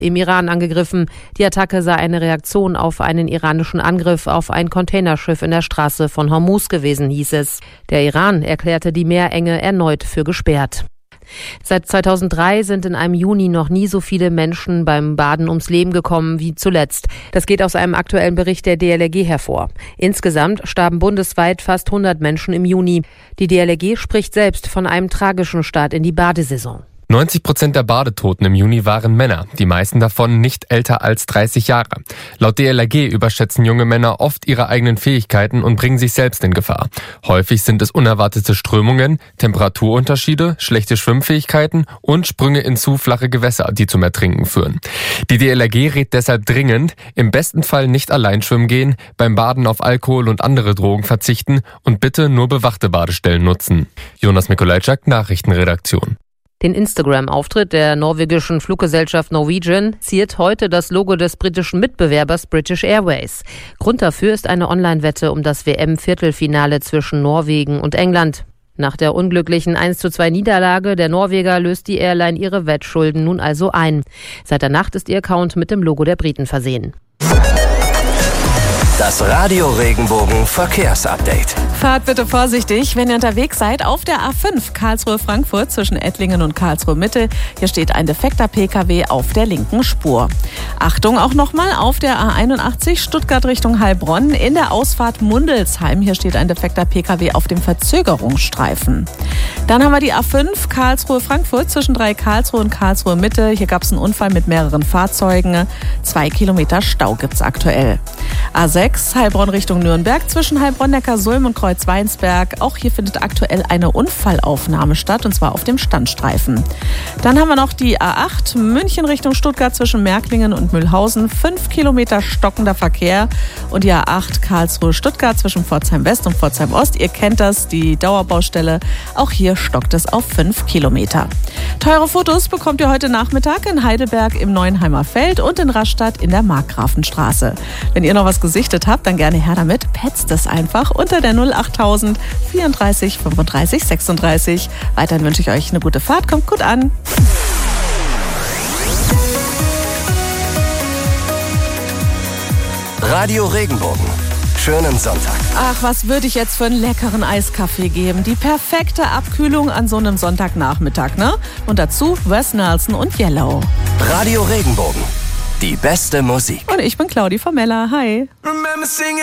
im Iran angegriffen. Die Attacke sei eine Reaktion auf einen iranischen Angriff auf ein Containerschiff in der Straße von Hormuz gewesen, hieß es. Der Iran erklärte die Meerenge erneut für gesperrt. Seit 2003 sind in einem Juni noch nie so viele Menschen beim Baden ums Leben gekommen wie zuletzt. Das geht aus einem aktuellen Bericht der DLRG hervor. Insgesamt starben bundesweit fast 100 Menschen im Juni. Die DLRG spricht selbst von einem tragischen Start in die Badesaison. 90% der Badetoten im Juni waren Männer, die meisten davon nicht älter als 30 Jahre. Laut DLRG überschätzen junge Männer oft ihre eigenen Fähigkeiten und bringen sich selbst in Gefahr. Häufig sind es unerwartete Strömungen, Temperaturunterschiede, schlechte Schwimmfähigkeiten und Sprünge in zu flache Gewässer, die zum Ertrinken führen. Die DLRG rät deshalb dringend, im besten Fall nicht allein schwimmen gehen, beim Baden auf Alkohol und andere Drogen verzichten und bitte nur bewachte Badestellen nutzen. Jonas Mikolajczak, Nachrichtenredaktion. Den Instagram-Auftritt der norwegischen Fluggesellschaft Norwegian ziert heute das Logo des britischen Mitbewerbers British Airways. Grund dafür ist eine Online-Wette um das WM-Viertelfinale zwischen Norwegen und England. Nach der unglücklichen 1:2 Niederlage der Norweger löst die Airline ihre Wettschulden nun also ein. Seit der Nacht ist ihr Account mit dem Logo der Briten versehen. Das Radio Regenbogen Verkehrsupdate. Fahrt bitte vorsichtig, wenn ihr unterwegs seid auf der A5 Karlsruhe-Frankfurt zwischen Ettlingen und Karlsruhe-Mitte. Hier steht ein defekter Pkw auf der linken Spur. Achtung auch nochmal auf der A81 Stuttgart Richtung Heilbronn in der Ausfahrt Mundelsheim. Hier steht ein defekter Pkw auf dem Verzögerungsstreifen. Dann haben wir die A5 Karlsruhe-Frankfurt zwischen Karlsruhe und Karlsruhe-Mitte. Hier gab es einen Unfall mit mehreren Fahrzeugen. 2 Kilometer Stau gibt es aktuell. A6 Heilbronn Richtung Nürnberg zwischen Heilbronn-Neckarsulm und Kreuzweinsberg. Auch hier findet aktuell eine Unfallaufnahme statt, und zwar auf dem Standstreifen. Dann haben wir noch die A8 München Richtung Stuttgart zwischen Märklingen und Mühlhausen. 5 Kilometer stockender Verkehr. Und die A8 Karlsruhe-Stuttgart zwischen Pforzheim-West und Pforzheim-Ost. Ihr kennt das, die Dauerbaustelle. Auch hier stockt es auf 5 Kilometer. Teure Fotos bekommt ihr heute Nachmittag in Heidelberg im Neuenheimer Feld und in Rastatt in der Markgrafenstraße. Wenn ihr noch was gesichtet habt, dann gerne her damit. Petzt es einfach unter der 08000 34 35 36. Weiterhin wünsche ich euch eine gute Fahrt. Kommt gut an. Radio Regenbogen. Schönen Sonntag. Ach, was würde ich jetzt für einen leckeren Eiskaffee geben? Die perfekte Abkühlung an so einem Sonntagnachmittag, ne? Und dazu Wes Nelson und Yellow. Radio Regenbogen. Die beste Musik. Und ich bin Claudi Formella. Hi.